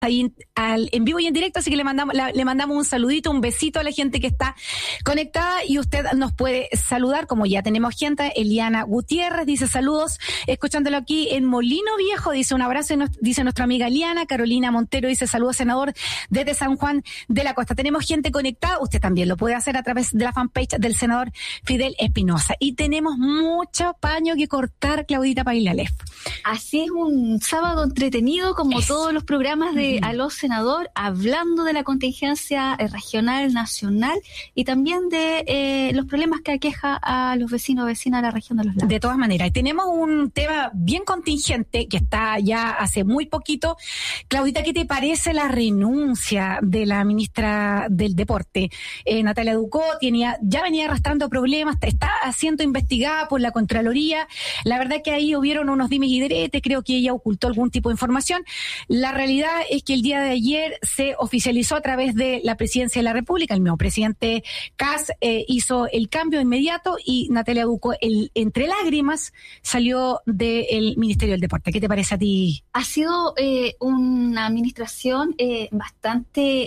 ahí en vivo y en directo, así que le mandamos un saludito, un besito a la gente que está conectada, y usted nos puede saludar, como ya tenemos gente. Eliana Gutiérrez dice saludos, escuchándolo aquí en Molino Viejo, dice un abrazo, dice nuestra amiga Eliana. Carolina Montero dice saludos, senador, desde San Juan de la Costa. Tenemos gente conectada, usted también lo puede hacer a través de la fanpage del senador Fidel Espinosa. Y tenemos mucho paño que cortar, Claudita Paillalef. Así es, un sábado entretenido, como todos los programas de Aló Senador, hablando de la contingencia regional, nacional, y también de los problemas que aqueja a los vecinos y vecinas de la región de los lagos. De todas maneras, y tenemos un tema bien contingente que está ya hace muy poquito. Claudita, ¿qué te parece la renuncia de la ministra del Deporte? Natalia Ducó ya venía arrastrando problemas, está siendo investigada por la Contraloría. La verdad que ahí hubieron unos dimes y diretes, creo que ella ocultó algún tipo de información. La realidad es que el día de ayer se oficializó a través de la Presidencia de la República, el mismo presidente Kast hizo el cambio inmediato, y Natalia Ducó, entre lágrimas, salió del Ministerio del Deporte. ¿Qué te parece a ti? Ha sido una administración bastante...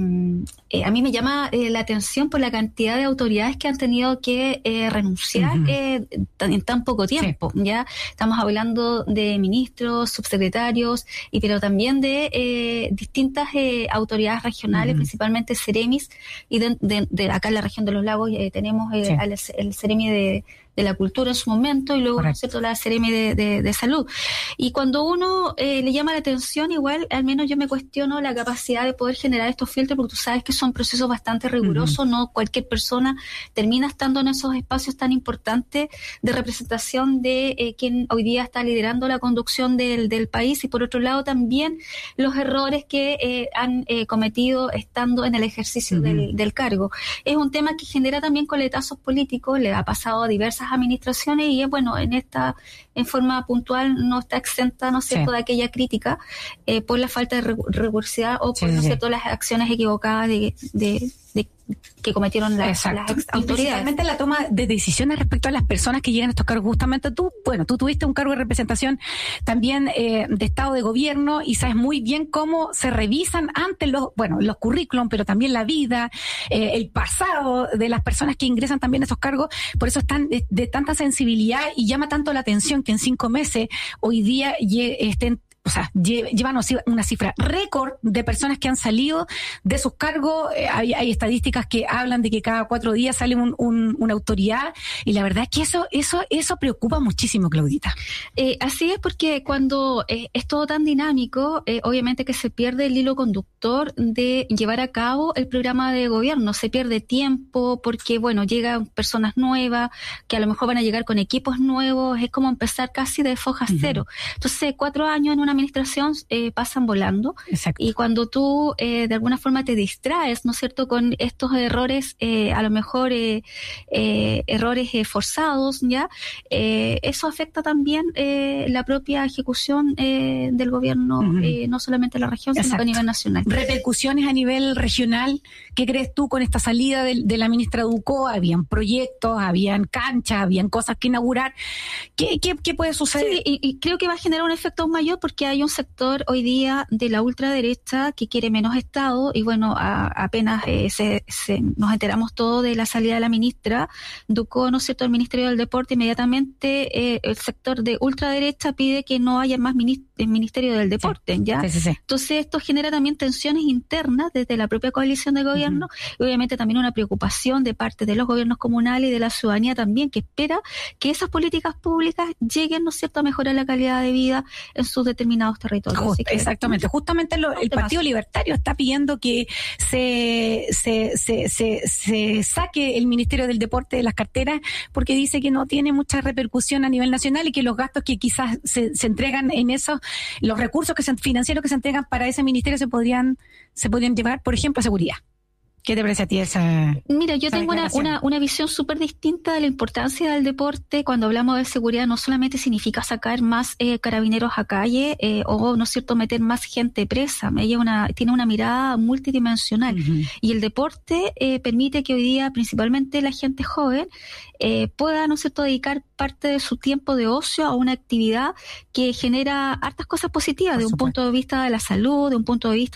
a mí me llama la atención por la cantidad de autoridades que han tenido que renunciar en tan poco tiempo. Sí. Ya estamos hablando de ministros, subsecretarios, pero también de distintas autoridades regionales, principalmente Ceremis, y de acá en la región de los lagos tenemos el Ceremi de la Cultura en su momento, y luego, ¿no es cierto?, la Ceremi de Salud. Y cuando uno le llama la atención, igual, al menos yo me cuestiono la capacidad de poder generar estos filtros, porque tú sabes que son procesos bastante rigurosos, no cualquier persona termina estando en esos espacios tan importantes de representación de quien hoy día está liderando la conducción del país, y por otro lado también los errores que han cometido estando en el ejercicio del cargo. Es un tema que genera también coletazos políticos, le ha pasado a diversas administraciones, y bueno, en forma puntual no está exenta, ¿no es cierto?, de aquella crítica por la falta de rigurosidad o por, ¿no es cierto?, las acciones equivocadas que cometieron las autoridades. Principalmente la toma de decisiones respecto a las personas que llegan a estos cargos. Justamente tú tuviste un cargo de representación también de Estado de Gobierno, y sabes muy bien cómo se revisan antes los currículum, pero también la vida, el pasado de las personas que ingresan también a esos cargos. Por eso están de tanta sensibilidad, y llama tanto la atención que en 5 meses hoy día llevan una cifra récord de personas que han salido de sus cargos. Hay estadísticas que hablan de que cada 4 días sale una autoridad, y la verdad es que eso preocupa muchísimo, Claudita. Así es, porque cuando es todo tan dinámico, obviamente que se pierde el hilo conductor de llevar a cabo el programa de gobierno, se pierde tiempo, porque llegan personas nuevas que a lo mejor van a llegar con equipos nuevos, es como empezar casi de foja cero. Entonces, 4 años en una administración pasan volando. Exacto. Y cuando tú de alguna forma te distraes, ¿no es cierto?, con estos errores, a lo mejor errores forzados, ¿ya? Eso afecta también la propia ejecución del gobierno, no solamente en la región, sino a nivel nacional. Repercusiones a nivel regional, ¿qué crees tú con esta salida de la ministra Ducó? Habían proyectos, habían canchas, habían cosas que inaugurar. ¿Qué puede suceder? Sí, y creo que va a generar un efecto mayor, porque hay un sector hoy día de la ultraderecha que quiere menos Estado, y apenas nos enteramos todo de la salida de la ministra Ducó, ¿no es cierto?, al Ministerio del Deporte, inmediatamente el sector de ultraderecha pide que no haya más Ministerio del Deporte, ¿ya? Sí. Entonces esto genera también tensiones internas desde la propia coalición de gobierno, y obviamente también una preocupación de parte de los gobiernos comunales y de la ciudadanía también, que espera que esas políticas públicas lleguen, ¿no es cierto?, a mejorar la calidad de vida en sus determinados territorios. Exactamente. Justamente el Partido Libertario está pidiendo que se saque el Ministerio del Deporte de las carteras, porque dice que no tiene mucha repercusión a nivel nacional, y que los gastos que quizás se entregan en eso, los recursos financieros que se entregan para ese ministerio se podrían llevar, por ejemplo, a seguridad. ¿Qué te parece a ti esa? Mira, yo tengo una visión súper distinta de la importancia del deporte. Cuando hablamos de seguridad, no solamente significa sacar más carabineros a calle o, ¿no es cierto?, meter más gente presa. Tiene una mirada multidimensional. Uh-huh. Y el deporte permite que hoy día, principalmente la gente joven, pueda, ¿no es cierto?, dedicar parte de su tiempo de ocio a una actividad que genera hartas cosas positivas, de un punto de vista de la salud, de un punto de vista